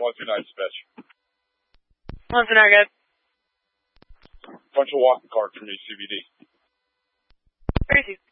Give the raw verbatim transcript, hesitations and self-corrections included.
One two nine dispatch. One two nine, good. Bunch of walking card from me, C B D. Crazy.